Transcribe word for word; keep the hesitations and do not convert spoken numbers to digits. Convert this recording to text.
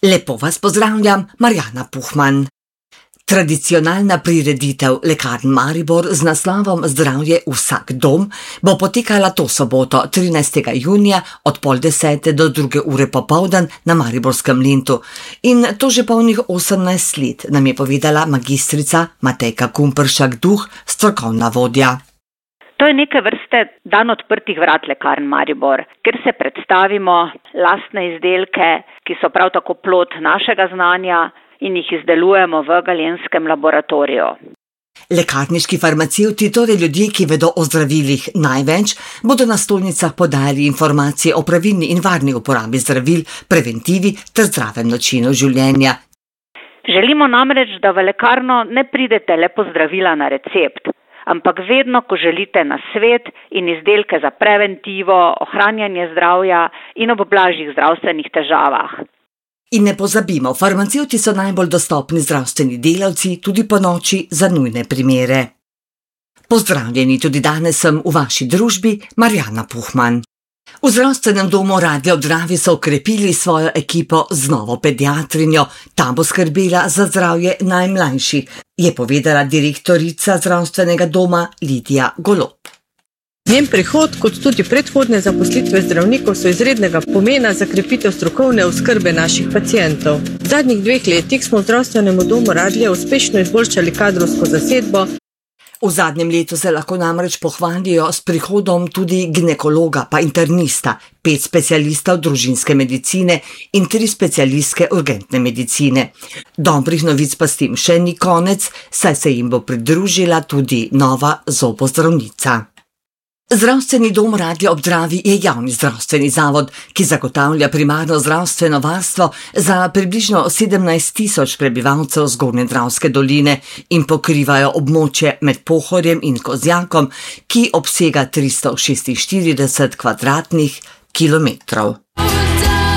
Lepo vas pozdravljam, Marjana Puhman. Tradicionalna prireditev Lekarn Maribor z naslovom Zdravje vsak dom bo potekala to soboto, trinajstega junija od pol desete do druge ure popoldan na Mariborskem Lintu. In to že polnih osemnajst let, nam je povedala magistrica Matejka Kumpršak-Duh, strokovna vodja. To je neke vrste dan odprtih vrat Lekarn Maribor, kjer se predstavimo lastne izdelke, ki so prav tako plod našega znanja in jih izdelujemo v Galenskem laboratoriju. Lekarniški farmacevti, torej ljudje, ki vedo o zdravilih največ, bodo na stojnicah podali informacije o pravilni in varni uporabi zdravil, preventivi ter zdravem načinu življenja. Želimo namreč, da v lekarno ne pridete le po zdravila na recept, ampak vedno, ko želite na svet in izdelke za preventivo, ohranjanje zdravja in ob blažjih zdravstvenih težavah. In ne pozabimo, farmacevti so najbolj dostopni zdravstveni delavci tudi po noči za nujne primere. Pozdravljeni, tudi danes sem v vaši družbi, Marjana Puhman. V zdravstvenem domu Radlje ob Dravi so okrepili svojo ekipo z novo pediatrinjo. Ta bo skrbela za zdravje najmlajših, je povedala direktorica zdravstvenega doma Lidija Golob. Njen prihod, kot tudi predhodne zaposlitve zdravnikov, so izrednega pomena za krepitev strokovne oskrbe naših pacientov. V zadnjih dveh letih smo v zdravstvenemu domu Radlje uspešno izboljšali kadrovsko zasedbo. V zadnjem letu se lahko namreč pohvalijo s prihodom tudi ginekologa pa internista, pet specialistov družinske medicine in tri specialistke urgentne medicine. Dobrih novic pa s tem še ni konec, saj se jim bo pridružila tudi nova zobozdravnica. Zdravstveni dom Radlje ob Dravi je javni zdravstveni zavod, ki zagotavlja primarno zdravstveno varstvo za približno sedemnajst tisoč prebivalcev Zgornje Dravske doline in pokrivajo območje med Pohorjem in Kozjakom, ki obsega tristo šestinštirideset kvadratnih kilometrov.